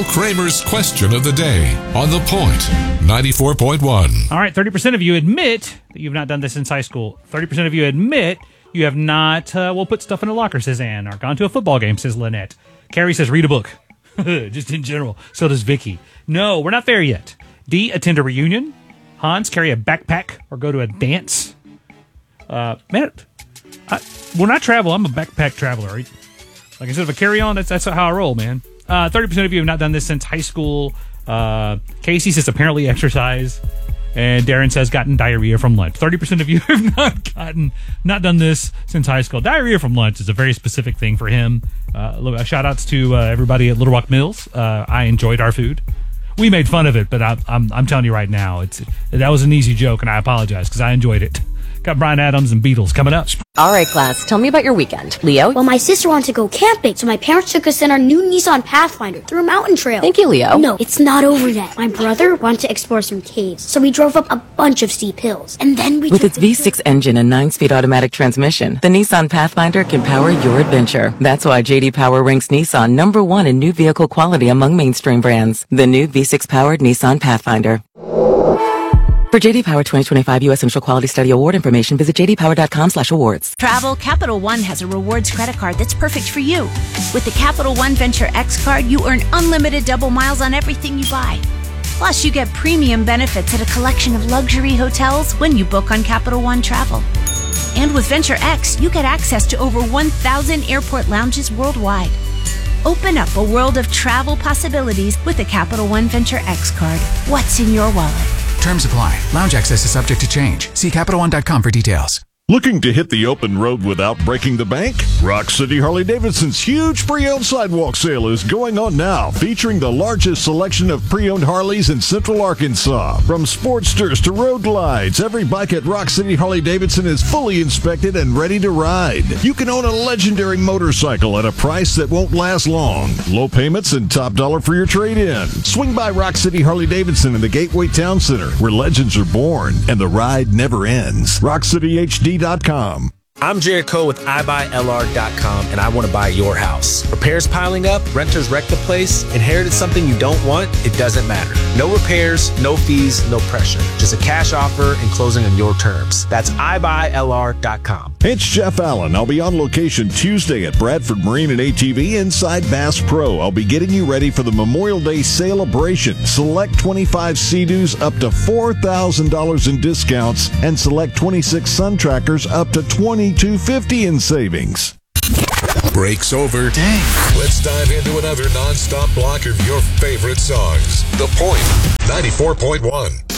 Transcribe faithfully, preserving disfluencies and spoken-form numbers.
Bill Kramer's question of the day on The Point, ninety-four point one. All right, thirty percent of you admit that you've not done this since high school. thirty percent of you admit you have not, uh, well, put stuff in a locker, says Ann, or gone to a football game, says Lynette. Carrie says read a book, just in general. So does Vicky. No, we're not there yet. D, attend a reunion. Hans, carry a backpack or go to a dance. Uh, man, I, when I travel, I'm a backpack traveler. Like instead of a carry-on, that's that's how I roll, man. Uh, thirty percent of you have not done this since high school. Uh, Casey says apparently exercise. And Darren says gotten diarrhea from lunch. thirty percent of you have not gotten, not done this since high school. Diarrhea from lunch is a very specific thing for him. Uh, shout outs to uh, everybody at Little Rock Mills. Uh, I enjoyed our food. We made fun of it, but I, I'm I'm telling you right now, it's that was an easy joke, and I apologize because I enjoyed it. Got Bryan Adams and Beatles coming up. All right, class, tell me about your weekend. Leo? Well, my sister wanted to go camping, so my parents took us in our new Nissan Pathfinder through a mountain trail. Thank you, Leo. No, it's not over yet. My brother wanted to explore some caves, so we drove up a bunch of steep hills, and then we With its V six engine and nine-speed automatic transmission, the Nissan Pathfinder can power your adventure. That's why J D Power ranks Nissan number one in new vehicle quality among mainstream brands. The new V six-powered Nissan Pathfinder. For J D Power twenty twenty-five U S Initial Quality Study Award information, visit j d power dot com slash awards. Travel, Capital One has a rewards credit card that's perfect for you. With the Capital One Venture X card, you earn unlimited double miles on everything you buy. Plus, you get premium benefits at a collection of luxury hotels when you book on Capital One Travel. And with Venture X, you get access to over one thousand airport lounges worldwide. Open up a world of travel possibilities with the Capital One Venture X card. What's in your wallet? Terms apply. Lounge access is subject to change. See Capital One dot com for details. Looking to hit the open road without breaking the bank? Rock City Harley-Davidson's huge pre-owned sidewalk sale is going on now, featuring the largest selection of pre-owned Harleys in Central Arkansas. From Sportsters to Road Glides, every bike at Rock City Harley-Davidson is fully inspected and ready to ride. You can own a legendary motorcycle at a price that won't last long. Low payments and top dollar for your trade-in. Swing by Rock City Harley-Davidson in the Gateway Town Center, where legends are born and the ride never ends. rock city h d dot com. I'm Jared Coe with i buy l r dot com, and I want to buy your house. Repairs piling up, renters wreck the place, inherited something you don't want, it doesn't matter. No repairs, no fees, no pressure. Just a cash offer and closing on your terms. That's i buy l r dot com. It's Jeff Allen. I'll be on location Tuesday at Bradford Marine and A T V inside Bass Pro. I'll be getting you ready for the Memorial Day celebration. Select twenty-five Sea-Doos up to four thousand dollars in discounts, and select twenty-six Sun Trackers up to twenty-two fifty in savings. Break's over. Dang. Let's dive into another non-stop block of your favorite songs. The Point, ninety-four point one.